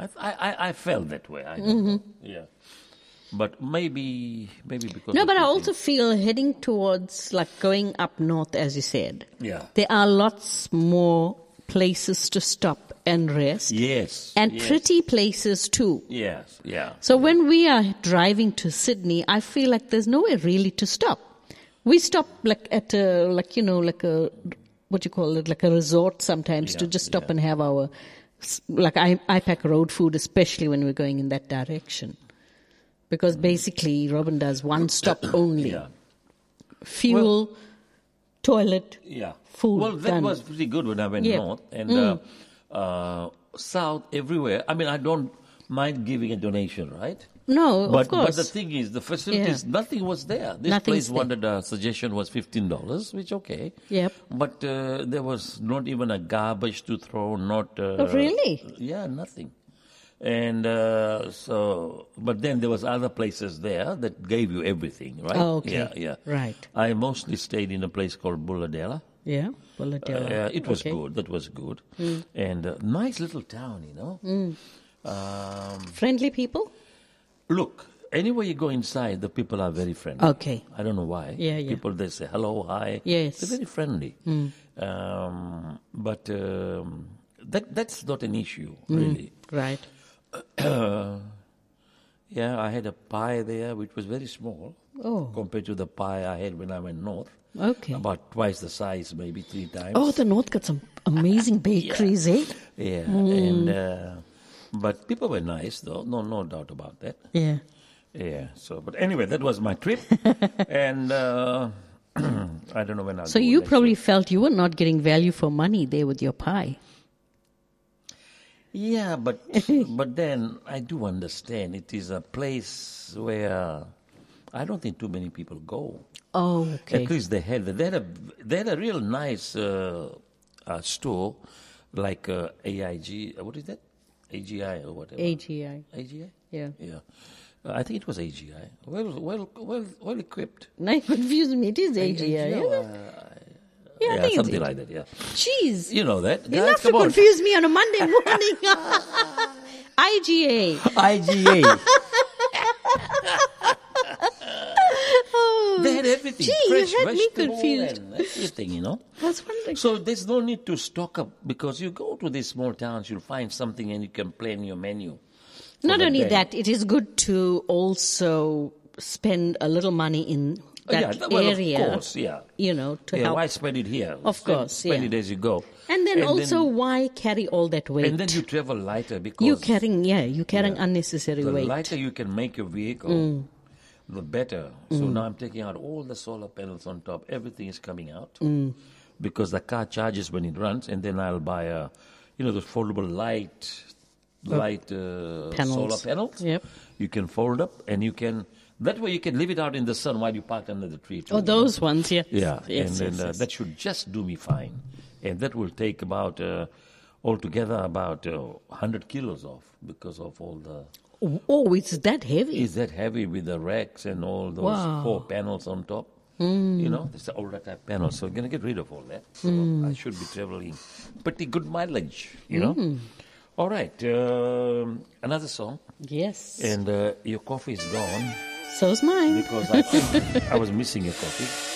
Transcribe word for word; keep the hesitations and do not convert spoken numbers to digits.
I I, I felt that way. I don't mm-hmm. know. Yeah. But maybe, maybe because... No, but I also feel heading towards, like, going up north, as you said. Yeah. There are lots more places to stop and rest. Yes. And yes. pretty places, too. Yes, yeah. So yeah. when we are driving to Sydney, I feel like there's nowhere really to stop. We stop, like, at a, like, you know, like a, what do you call it, like a resort sometimes yeah, to just stop yeah. and have our, like, I, I pack road food, especially when we're going in that direction. Because basically, Robin does one stop only. Yeah. Fuel, well, toilet, yeah. food. Well, that done. was pretty good when I went yeah. north. And mm. uh, uh, south, everywhere. I mean, I don't mind giving a donation, right? No, but, of course. But the thing is, the facilities, yeah. nothing was there. This Nothing's place there. wanted a suggestion was fifteen dollars, which okay. Yep. But uh, there was not even a garbage to throw, not... Uh, oh, really? Yeah, nothing. And uh, so, but then there was other places there that gave you everything, right? Oh, okay. Yeah, yeah. Right. I mostly stayed in a place called Bulladella. Yeah, Bulladella. Uh, it was okay. good. That was good. Mm. And uh, nice little town, you know. Mm. Um, Friendly people? Look, anywhere you go inside, the people are very friendly. Okay. I don't know why. Yeah, yeah. People, they say hello, hi. Yes. They're very friendly. Mm. Um, but um, that that's not an issue, mm. really. Right. Uh, yeah, I had a pie there which was very small oh. compared to the pie I had when I went north. Okay. About twice the size, maybe three times. Oh, the north got some amazing bakeries, yeah. eh? Yeah, mm. and uh, but people were nice, though. No, no doubt about that. Yeah. Yeah. So, but anyway, that was my trip, and uh, I don't know when I'll. So you probably year. felt you were not getting value for money there with your pie. Yeah, but but then I do understand it is a place where I don't think too many people go. Oh, okay. At least they had they had a they had a real nice uh, uh, store like uh, A I G. What is that? A G I or whatever. A G I. A G I. Yeah. Yeah. Uh, I think it was A G I. Well, well, well, well equipped. Now you confuse me. It is A G I. A- yeah, uh, yeah, yeah, I think something it's like that. Yeah. Jeez. You know that. You Guys, have to come on. confuse me on a Monday morning. I G A. I G A. Oh, they had everything. Gee, Fresh you had me vegetable confused. and everything, you know. I was wondering. So there's no need to stock up because you go to these small towns, you'll find something and you can plan your menu. Not only day. that, it is good to also spend a little money in that oh, yeah, well, area. Of course, yeah. You know, to yeah, help. Why spend it here? Of spend, course, spend yeah. it as you go. And then and also, then, why carry all that weight? And then you travel lighter because you carrying, yeah, you carrying yeah, unnecessary the weight. The lighter you can make your vehicle, mm. the better. So mm. now I'm taking out all the solar panels on top. Everything is coming out mm. because the car charges when it runs, and then I'll buy a, you know, those foldable light, oh. light uh, solar panels. Yep. You can fold up, and you can. That way you can leave it out in the sun while you park under the tree. Too, oh, those know? ones, yeah. Yeah, yes, and yes, then yes. Uh, that should just do me fine. And that will take about, uh, altogether, about uh, one hundred kilos off because of all the... Oh, oh, it's that heavy? It's that heavy with the racks and all those wow. four panels on top. Mm. You know, it's the older type panel. So I'm going to get rid of all that. So mm. I should be traveling pretty good mileage, you know. Mm. All right, um, another song. Yes. And uh, your coffee is gone. So's mine. Because I think I was missing your coffee.